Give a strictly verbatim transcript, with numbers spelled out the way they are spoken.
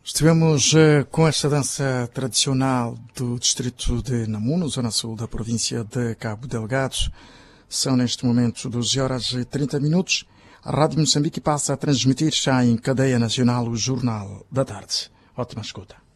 Estivemos uh, com esta dança tradicional do distrito de Namuno, zona sul da província de Cabo Delgado. São neste momento doze horas e trinta minutos. A Rádio Moçambique passa a transmitir já em cadeia nacional o Jornal da Tarde. Ótima escuta.